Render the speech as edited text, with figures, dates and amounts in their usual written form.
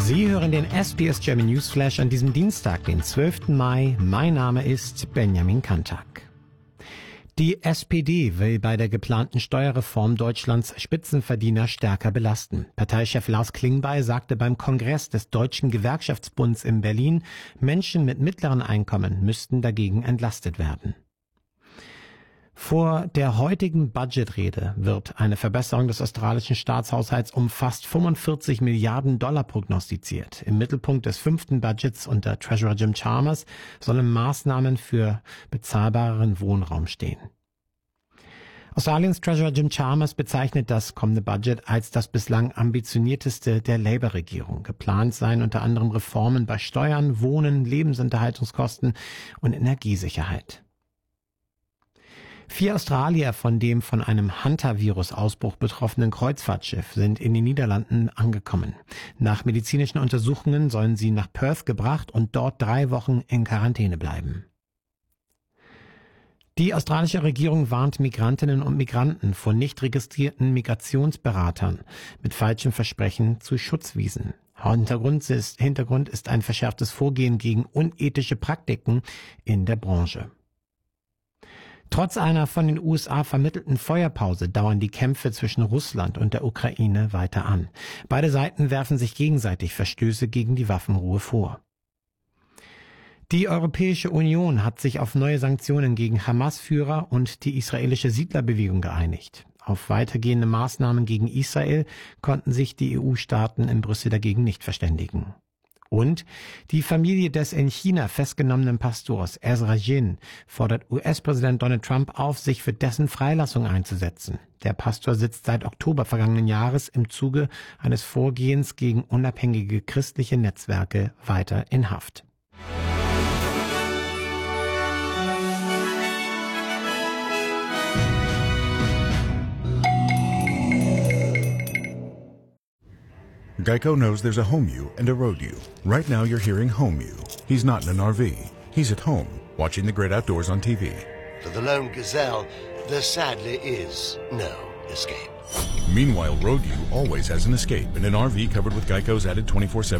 Sie hören den SBS German Newsflash an diesem Dienstag, den 12. Mai. Mein Name ist Benjamin Kantak. Die SPD will bei der geplanten Steuerreform Deutschlands Spitzenverdiener stärker belasten. Parteichef Lars Klingbeil sagte beim Kongress des Deutschen Gewerkschaftsbunds in Berlin, Menschen mit mittleren Einkommen müssten dagegen entlastet werden. Vor der heutigen Budgetrede wird eine Verbesserung des australischen Staatshaushalts um fast 45 Milliarden Dollar prognostiziert. Im Mittelpunkt des 5. Budgets unter Treasurer Jim Chalmers sollen Maßnahmen für bezahlbareren Wohnraum stehen. Australiens Treasurer Jim Chalmers bezeichnet das kommende Budget als das bislang ambitionierteste der Labour-Regierung. Geplant seien unter anderem Reformen bei Steuern, Wohnen, Lebensunterhaltungskosten und Energiesicherheit. 4 Australier von dem von einem Hunter-Virus-Ausbruch betroffenen Kreuzfahrtschiff sind in den Niederlanden angekommen. Nach medizinischen Untersuchungen sollen sie nach Perth gebracht und dort 3 Wochen in Quarantäne bleiben. Die australische Regierung warnt Migrantinnen und Migranten vor nicht registrierten Migrationsberatern mit falschem Versprechen zu Schutzvisen. Hintergrund ist ein verschärftes Vorgehen gegen unethische Praktiken in der Branche. Trotz einer von den USA vermittelten Feuerpause dauern die Kämpfe zwischen Russland und der Ukraine weiter an. Beide Seiten werfen sich gegenseitig Verstöße gegen die Waffenruhe vor. Die Europäische Union hat sich auf neue Sanktionen gegen Hamas-Führer und die israelische Siedlerbewegung geeinigt. Auf weitergehende Maßnahmen gegen Israel konnten sich die EU-Staaten in Brüssel dagegen nicht verständigen. Und die Familie des in China festgenommenen Pastors Ezra Jin fordert US-Präsident Donald Trump auf, sich für dessen Freilassung einzusetzen. Der Pastor sitzt seit Oktober vergangenen Jahres im Zuge eines Vorgehens gegen unabhängige christliche Netzwerke weiter in Haft. Geico knows there's a home you and a road you. Right now you're hearing home you. He's not in an RV. He's at home, watching the great outdoors on TV. For the lone gazelle, there sadly is no escape. Meanwhile, road you always has an escape in an RV covered with Geico's added 24/7